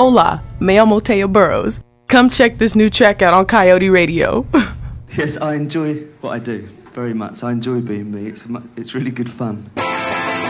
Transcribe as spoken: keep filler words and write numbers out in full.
Hola, me llamo Taya Burrows. Come check this new track out on Coyote Radio. Yes, I enjoy what I do very much. I enjoy being me. It's, mu- it's really good fun.